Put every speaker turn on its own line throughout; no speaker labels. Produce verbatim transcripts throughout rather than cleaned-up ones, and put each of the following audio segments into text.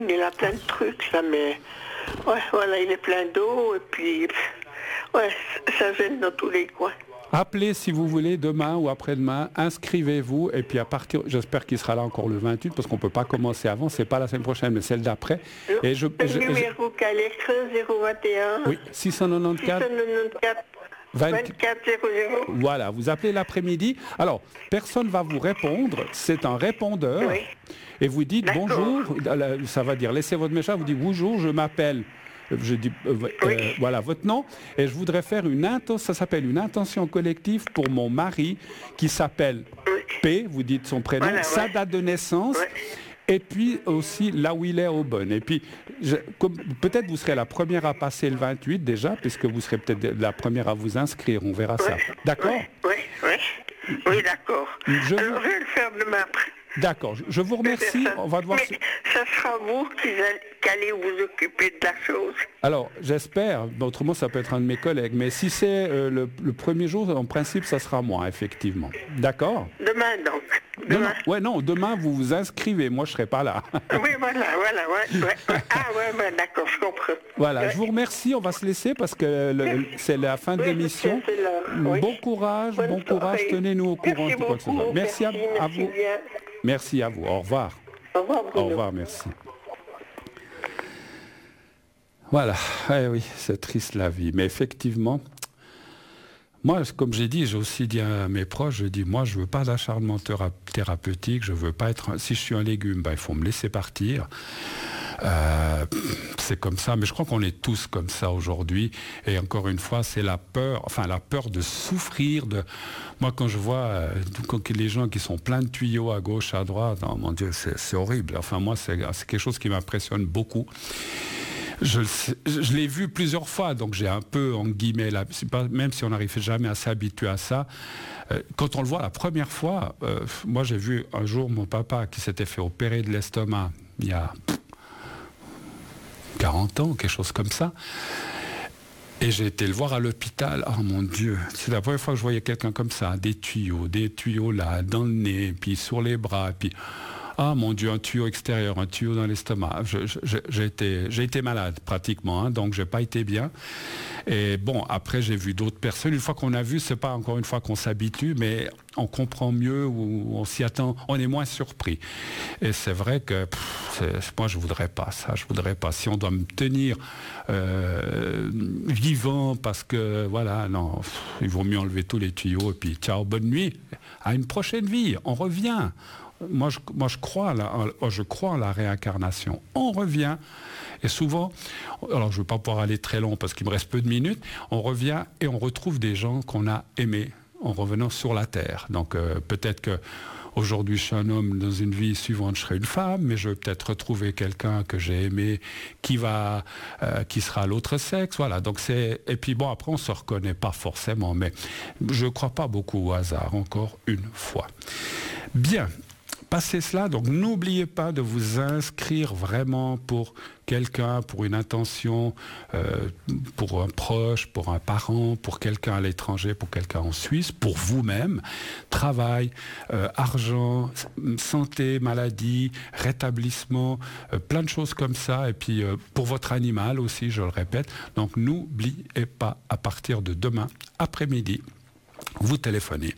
il a plein de trucs, là, mais... Ouais, voilà, il est plein d'eau, et puis... Ouais, ça gêne dans tous les coins.
Appelez si vous voulez demain ou après-demain, inscrivez-vous et puis à partir, j'espère qu'il sera là encore le vingt-huit parce qu'on ne peut pas commencer avant, c'est pas la semaine prochaine mais celle d'après.
Et je, le je, numéro Calais zéro vingt et un.
Oui, six cent quatre-vingt-quatorze.
six cent quatre-vingt-quatorze. vingt-quatre zéro zéro.
Voilà, vous appelez l'après-midi. Alors, personne ne va vous répondre, c'est un répondeur. Oui. Et vous dites D'accord. bonjour, ça va dire laissez votre message, vous dites bonjour, je m'appelle. Je dis euh, oui. euh, voilà votre nom et je voudrais faire une intention, ça s'appelle une intention collective pour mon mari qui s'appelle oui. P, vous dites son prénom, voilà, sa ouais. date de naissance ouais. et puis aussi là où il est au bon. Et puis je, comme, peut-être vous serez la première à passer le vingt-huit déjà, puisque vous serez peut-être la première à vous inscrire, on verra ouais. ça. D'accord ?
Oui, oui, oui, oui d'accord. Je... Alors je vais le faire demain après.
D'accord, je vous remercie.
Ça,
on va devoir...
Mais ça sera vous qui allez vous occuper de la chose.
Alors, j'espère, autrement ça peut être un de mes collègues, mais si c'est euh, le, le premier jour, en principe, ça sera moi, effectivement. D'accord ?
Demain, donc.
Demain. Demain. Ouais, non, demain, vous vous inscrivez, moi, je ne serai pas là.
Oui, voilà, voilà, ouais, ouais. Ah, ouais, ouais, d'accord, je comprends.
Voilà,
ouais.
je vous remercie, on va se laisser parce que le, c'est la fin de oui, l'émission. Oui. Bon courage, Bonne bon courage, soirée. Tenez-nous au courant.
Merci beaucoup,
merci, merci à,
merci
à vous.
Bien.
Merci à vous, au revoir.
Au revoir, Bruno.
Au revoir, merci. Voilà, eh oui, c'est triste la vie, mais effectivement, moi, comme j'ai dit, j'ai aussi dit à mes proches, je dis, moi, je ne veux pas d'acharnement thérapeutique, je veux pas être, si je suis un légume, ben, il faut me laisser partir. Euh, c'est comme ça, mais je crois qu'on est tous comme ça aujourd'hui. Et encore une fois, c'est la peur, enfin la peur de souffrir. De... Moi, quand je vois euh, les gens qui sont pleins de tuyaux à gauche, à droite, oh, mon Dieu, c'est, c'est horrible. Enfin, moi, c'est, c'est quelque chose qui m'impressionne beaucoup. Je, je l'ai vu plusieurs fois, donc j'ai un peu, en guillemets, là, c'est pas, même si on n'arrive jamais à s'habituer à ça, euh, quand on le voit la première fois, euh, moi j'ai vu un jour mon papa qui s'était fait opérer de l'estomac il y a quarante ans, quelque chose comme ça, et j'ai été le voir à l'hôpital. Oh mon Dieu, c'est la première fois que je voyais quelqu'un comme ça, des tuyaux, des tuyaux là, dans le nez, puis sur les bras, puis... Ah mon Dieu, un tuyau extérieur, un tuyau dans l'estomac. Je, je, j'ai, été, j'ai été malade pratiquement, hein, donc j'ai pas été bien. Et bon, après j'ai vu d'autres personnes. Une fois qu'on a vu, c'est pas encore une fois qu'on s'habitue, mais on comprend mieux ou on s'y attend, on est moins surpris. Et c'est vrai que pff, c'est, moi je voudrais pas ça, je voudrais pas. Si on doit me tenir euh, vivant parce que voilà, non, pff, il vaut mieux enlever tous les tuyaux et puis ciao, bonne nuit, à une prochaine vie, on revient. Moi je, moi, je crois à la, je crois en la réincarnation. On revient, et souvent, alors je ne vais pas pouvoir aller très long parce qu'il me reste peu de minutes, on revient et on retrouve des gens qu'on a aimés en revenant sur la Terre. Donc euh, peut-être que aujourd'hui je suis un homme, dans une vie suivante je serai une femme, mais je vais peut-être retrouver quelqu'un que j'ai aimé qui, va, euh, qui sera l'autre sexe. Voilà. Donc c'est... Et puis bon, après on ne se reconnaît pas forcément, mais je ne crois pas beaucoup au hasard, encore une fois. Bien. Passez cela, donc n'oubliez pas de vous inscrire vraiment pour quelqu'un, pour une intention, euh, pour un proche, pour un parent, pour quelqu'un à l'étranger, pour quelqu'un en Suisse, pour vous-même. Travail, euh, argent, santé, maladie, rétablissement, euh, plein de choses comme ça. Et puis euh, pour votre animal aussi, je le répète. Donc n'oubliez pas, à partir de demain après-midi, vous téléphonez.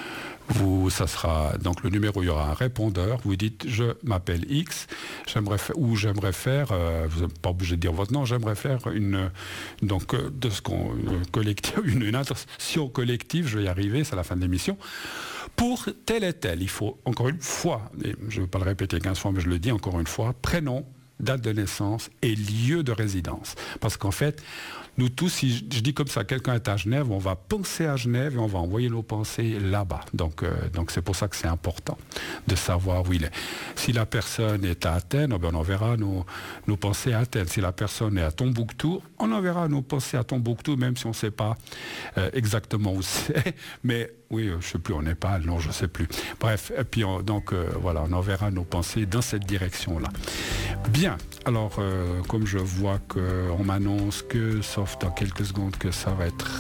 Vous, ça sera donc le numéro, il y aura un répondeur. Vous dites je m'appelle X, j'aimerais faire, ou j'aimerais faire, euh, vous n'êtes pas obligé de dire votre nom, j'aimerais faire une donc euh, de ce qu'on euh, collective, une, une intention collective, je vais y arriver, c'est la fin de l'émission. Pour tel et tel, il faut encore une fois, et je ne vais pas le répéter quinze fois, mais je le dis encore une fois, prénom, date de naissance et lieu de résidence. Parce qu'en fait, nous tous, si je, je dis comme ça, quelqu'un est à Genève, on va penser à Genève et on va envoyer nos pensées là-bas. Donc, euh, donc c'est pour ça que c'est important de savoir où il est. Si la personne est à Athènes, ben on enverra nos, nos pensées à Athènes. Si la personne est à Tombouctou, on enverra nos pensées à Tombouctou, même si on ne sait pas euh, exactement où c'est. Mais oui, je ne sais plus, on n'est pas, non, je ne sais plus. Bref, et puis on, donc euh, voilà, on enverra nos pensées dans cette direction-là. Bien, alors euh, comme je vois qu'on m'annonce que, sauf dans quelques secondes, que ça va être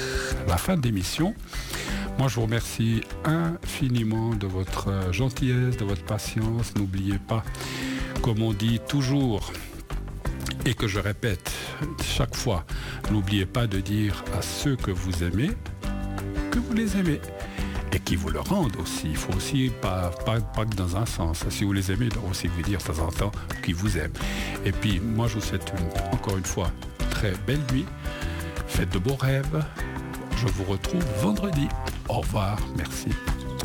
la fin de l'émission, moi je vous remercie infiniment de votre gentillesse, de votre patience. N'oubliez pas comme on dit toujours, et que je répète chaque fois, n'oubliez pas de dire à ceux que vous aimez que vous les aimez. Et qui vous le rendent aussi. Il faut aussi, pas, pas, pas que dans un sens. Si vous les aimez, il faut aussi vous dire de temps en temps qu'ils vous aiment. Et puis, moi, je vous souhaite une, encore une fois, très belle nuit. Faites de beaux rêves. Je vous retrouve vendredi. Au revoir. Merci.